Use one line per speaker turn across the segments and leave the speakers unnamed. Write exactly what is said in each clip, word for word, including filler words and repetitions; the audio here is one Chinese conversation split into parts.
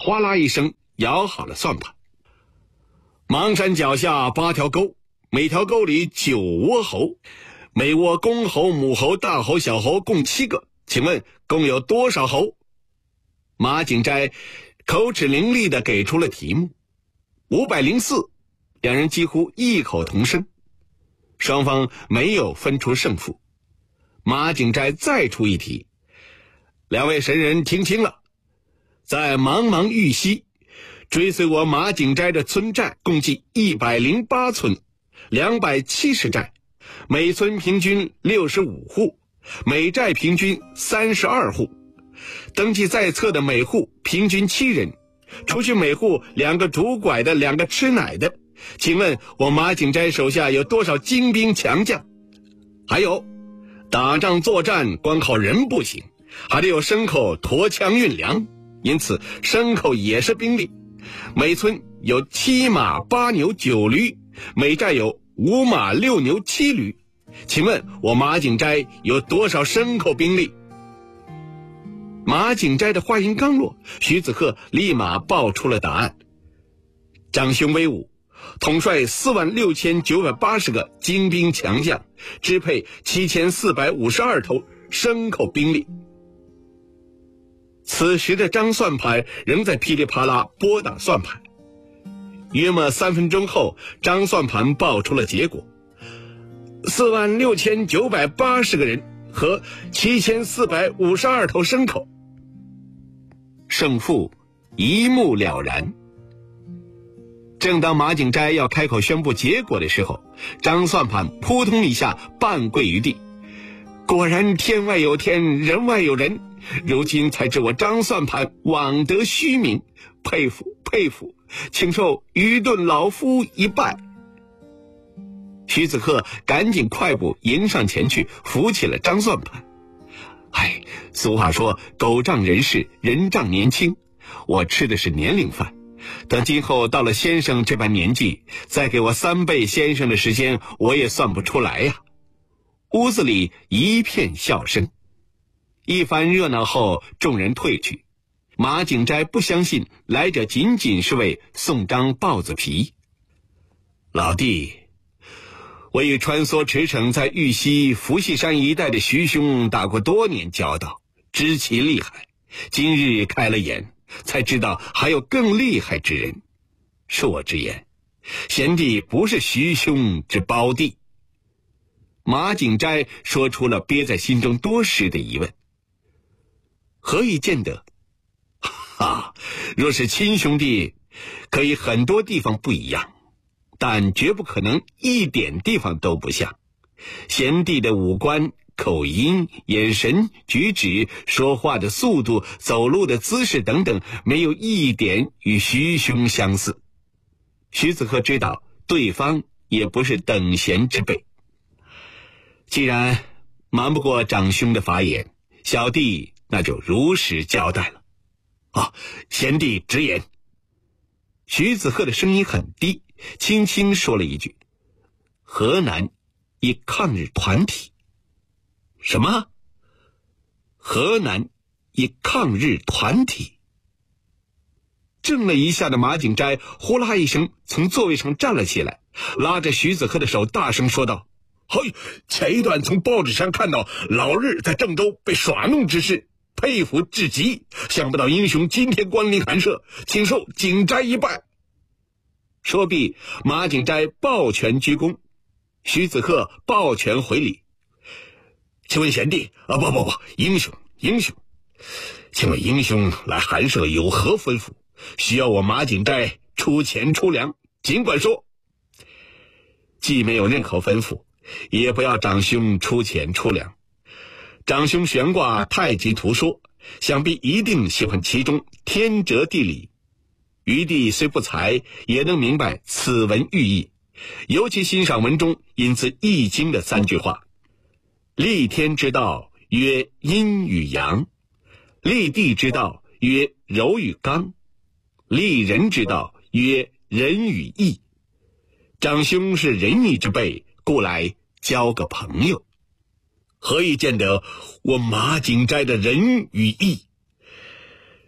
哗啦一声摇好了算盘。邙山脚下八条沟，每条沟里九窝猴，每窝公猴、母猴、大猴、小猴共七个，请问共有多少猴？马景斋口齿伶俐地给出了题目。五百零四，两人几乎异口同声，双方没有分出胜负。马景斋再出一题，两位神人听清了，在茫茫玉溪，追随我马景斋的村寨共计一百零八村，两百七十寨，每村平均六十五户，每寨平均三十二户，登记在册的每户平均七人，除去每户两个拄拐的，两个吃奶的，请问我马景斋手下有多少精兵强将？还有，打仗作战光靠人不行，还得有牲口驮枪运粮，因此牲口也是兵力。每村有七马八牛九驴，每寨有五马六牛七驴，请问我马景斋有多少牲口兵力？马景斋的话音刚落，徐子鹤立马报出了答案。长兄威武，统帅四万六千九百八十个精兵强将，支配七千四百五十二头牲口兵力。此时的张算盘仍在噼里啪啦拨打算盘。约莫三分钟后，张算盘报出了结果：四万六千九百八十个人和七千四百五十二头牲口。胜负一目了然。正当马景斋要开口宣布结果的时候，张算盘扑通一下半跪于地。果然天外有天，人外有人，如今才知我张算盘枉得虚名，佩服佩服，请受愚钝老夫一拜。徐子鹤赶紧快步迎上前去，扶起了张算盘。哎，俗话说狗仗人势，人仗年轻，我吃的是年龄饭，等今后到了先生这般年纪，再给我三倍先生的时间，我也算不出来呀。屋子里一片笑声。一番热闹后，众人退去。马景斋不相信来者仅仅是为送张豹子皮。老弟，我与穿梭驰骋在玉溪伏羲山一带的徐兄打过多年交道，知其厉害，今日开了眼，才知道还有更厉害之人。恕我直言，贤弟不是徐兄之胞弟。马景斋说出了憋在心中多时的疑问。何以见得？哈，若是亲兄弟，可以很多地方不一样，但绝不可能一点地方都不像。贤弟的五官、口音、眼神、举止、说话的速度、走路的姿势等等，没有一点与徐兄相似。徐子鹤知道对方也不是等闲之辈。既然瞒不过长兄的法眼，小弟那就如实交代了。啊，贤弟直言。徐子鹤的声音很低，轻轻说了一句：河南一抗日团体。什么？河南一抗日团体？怔了一下的马景斋呼啦一声从座位上站了起来，拉着徐子鹤的手大声说道：嘿，前一段从报纸上看到老日在郑州被耍弄之事，佩服至极，想不到英雄今天光临寒舍，请受景斋一拜。说毕，马景斋抱拳鞠躬，徐子鹤抱拳回礼。请问贤弟啊，不不不，英雄英雄，请问英雄来寒舍有何吩咐？需要我马景斋出钱出粮，尽管说。既没有任何吩咐，也不要长兄出钱出粮。长兄悬挂太极图说，想必一定喜欢其中天哲地理。余弟虽不才，也能明白此文寓意，尤其欣赏文中引自《易经》的三句话：立天之道曰阴与阳，立地之道曰柔与刚，立人之道曰仁与义。长兄是仁义之辈，故来交个朋友。何以见得我马景斋的仁与义？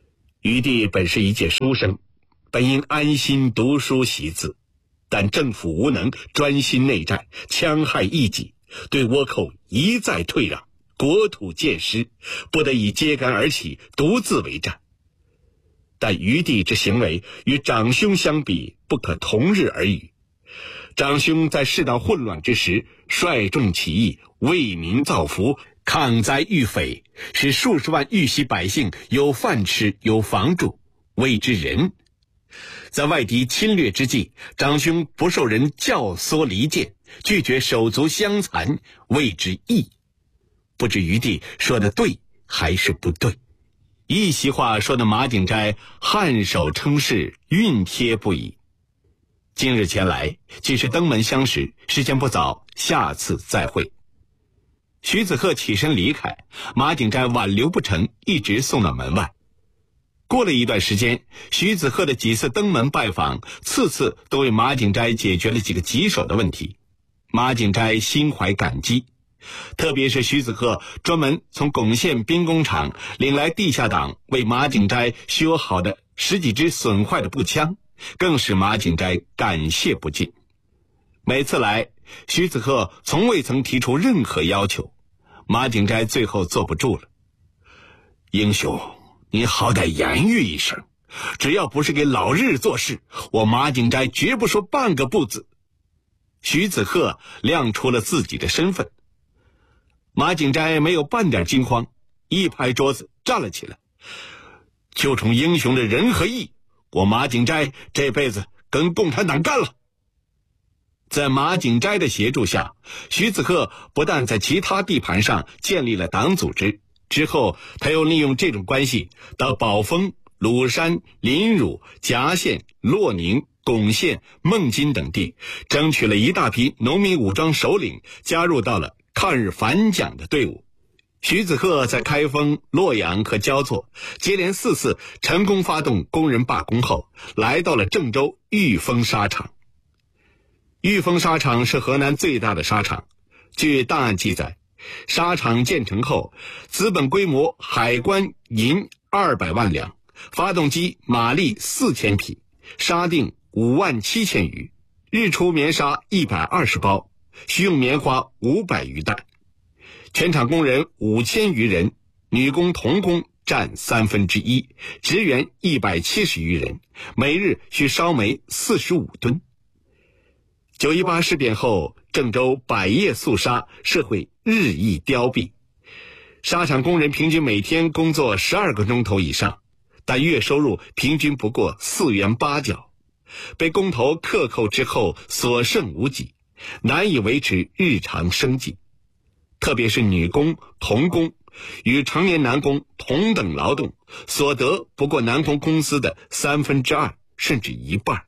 余弟本是一介书生，本应安心读书习字，但政府无能，专心内战，戕害异己，对倭寇一再退让，国土渐失，不得已揭竿而起，独自为战。但余弟之行为与长兄相比，不可同日而语。长兄在世道混乱之时，率众起义，为民造福，抗灾御匪，使数十万玉溪百姓有饭吃，有房住，谓之仁。在外敌侵略之际，长兄不受人教唆离间，拒绝手足相残，谓之义。不知余弟说的对还是不对？一席话说的马景斋颔首称是，熨帖不已。今日前来，既是登门相识，时间不早，下次再会。徐子鹤起身离开，马景斋挽留不成，一直送到门外。过了一段时间，徐子鹤的几次登门拜访，次次都为马景斋解决了几个棘手的问题。马景斋心怀感激，特别是徐子鹤专门从巩县兵工厂领来地下党为马景斋修好的十几支损坏的步枪，更使马景斋感谢不尽。每次来，徐子鹤从未曾提出任何要求，马景斋最后坐不住了。英雄，你好歹言语一声，只要不是给老日做事，我马景斋绝不说半个不字。徐子鹤亮出了自己的身份。马景斋没有半点惊慌，一拍桌子站了起来，就冲英雄的仁和义，我马景斋这辈子跟共产党干了。在马景斋的协助下，徐子鹤不但在其他地盘上建立了党组织，之后他又利用这种关系到宝丰、鲁山、临汝、夹县、洛宁、巩县、孟津等地，争取了一大批农民武装首领，加入到了抗日反蒋的队伍。徐子鹤在开封、洛阳和焦作接连四次成功发动工人罢工后，来到了郑州裕丰纱厂。裕丰纱厂是河南最大的纱厂，据档案记载，纱厂建成后，资本规模海关银二百万两，发动机马力四千匹，纱锭五万七千余，日出棉纱一百二十包，需用棉花五百余担。全厂工人五千余人，女工童工占三分之一，职员一百七十余人，每日需烧煤四十五吨。九一八事变后，郑州百业肃杀，社会日益凋敝，纱厂工人平均每天工作十二个钟头以上，但月收入平均不过四元八角，被工头克扣之后所剩无几，难以维持日常生计。特别是女工、童工与成年男工同等劳动，所得不过男工工资的三分之二，甚至一半。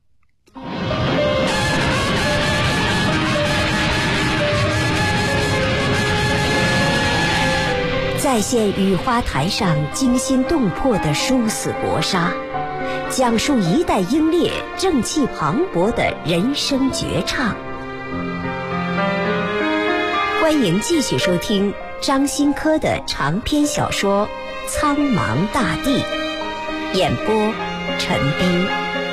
再现雨花台上惊心动魄的殊死搏杀，讲述一代英烈正气磅礴的人生绝唱。欢迎继续收听张新科的长篇小说《苍茫大地》，演播陈斌。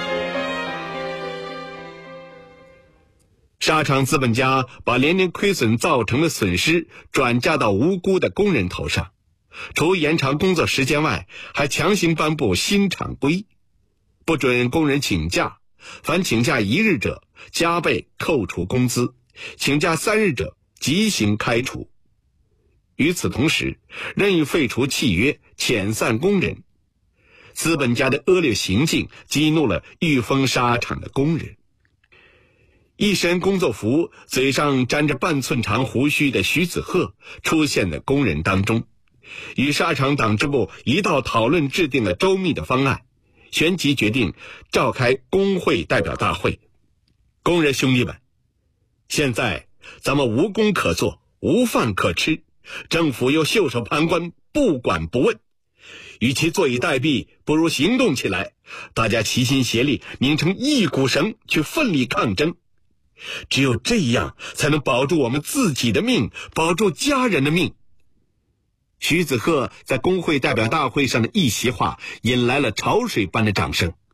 纱厂资本家把连年亏损造成的损失转嫁到无辜的工人头上，除延长工作时间外，还强行颁布新厂规，不准工人请假，凡请假一日者加倍扣除工资，请假三日者即行开除。与此同时，任意废除契约，遣散工人。资本家的恶劣行径激怒了裕丰纱厂的工人。一身工作服，嘴上沾着半寸长胡须的徐子鹤出现在工人当中，与纱厂党支部一道讨论制定了周密的方案，旋即决定召开工会代表大会。工人兄弟们，现在咱们无工可做，无饭可吃，政府又袖手旁观，不管不问，与其坐以待毙，不如行动起来，大家齐心协力，拧成一股绳，去奋力抗争。只有这样才能保住我们自己的命，保住家人的命。 徐子鹤在工会代表大会上的一席话引来了潮水般的掌声。